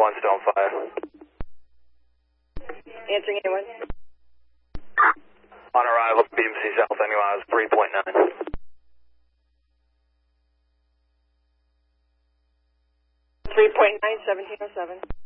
A1 still on fire. Answering anyone. On arrival, BMC South, annualized 3.9. 3.9, 1707.